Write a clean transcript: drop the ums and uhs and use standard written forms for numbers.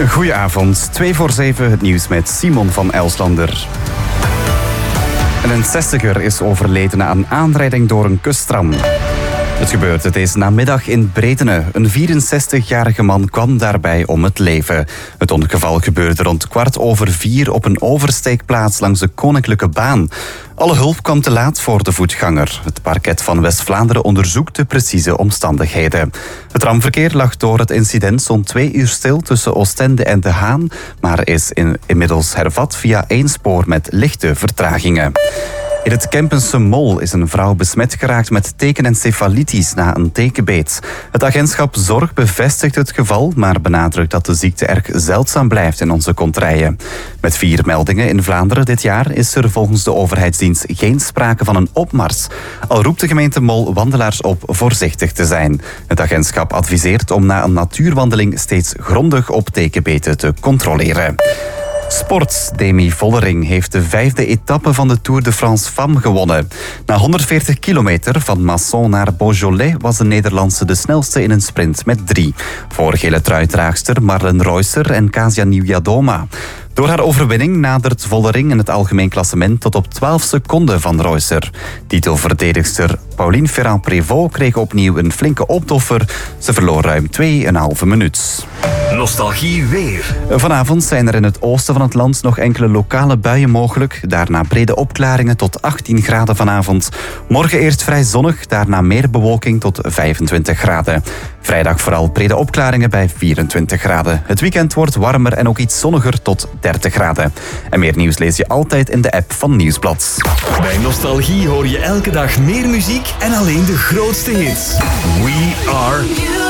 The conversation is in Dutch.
Goedenavond, 6:45 het nieuws met Simon van Elslander. Een 60er is overleden na een aanrijding door een kusttram. Het gebeurde deze namiddag in Bredene. Een 64-jarige man kwam daarbij om het leven. Het ongeval gebeurde rond 4:15 op een oversteekplaats langs de Koninklijke Baan. Alle hulp kwam te laat voor de voetganger. Het parket van West-Vlaanderen onderzoekt de precieze omstandigheden. Het tramverkeer lag door het incident zo'n 2 uur stil tussen Oostende en De Haan, maar is inmiddels hervat via 1 spoor met lichte vertragingen. In het Kempense Mol is een vrouw besmet geraakt met tekenencefalitis na een tekenbeet. Het agentschap Zorg bevestigt het geval, maar benadrukt dat de ziekte erg zeldzaam blijft in onze kontrijen. Met 4 meldingen in Vlaanderen dit jaar is er volgens de overheidsdienst geen sprake van een opmars. Al roept de gemeente Mol wandelaars op voorzichtig te zijn. Het agentschap adviseert om na een natuurwandeling steeds grondig op tekenbeten te controleren. Sport. Demi Vollering heeft de 5e etappe van de Tour de France Femmes gewonnen. Na 140 kilometer van Masson naar Beaujolais was de Nederlandse de snelste in een sprint met 3. Voor gele truidraagster Marlen Reusser en Kasia Nieuwjadoma. Door haar overwinning nadert Vollering in het algemeen klassement tot op 12 seconden van Reusser. Titelverdedigster Pauline Ferrand-Prévot kreeg opnieuw een flinke opdoffer. Ze verloor ruim 2,5 minuut. Nostalgie weer. Vanavond zijn er in het oosten van het land nog enkele lokale buien mogelijk. Daarna brede opklaringen tot 18 graden vanavond. Morgen eerst vrij zonnig, daarna meer bewolking tot 25 graden. Vrijdag vooral brede opklaringen bij 24 graden. Het weekend wordt warmer en ook iets zonniger tot 30 graden. En meer nieuws lees je altijd in de app van Nieuwsblad. Bij Nostalgie hoor je elke dag meer muziek en alleen de grootste hits. We are